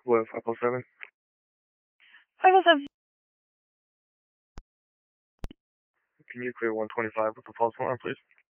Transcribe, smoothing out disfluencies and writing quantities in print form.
with 507. 507. Can you clear 125 with the false alarm, please?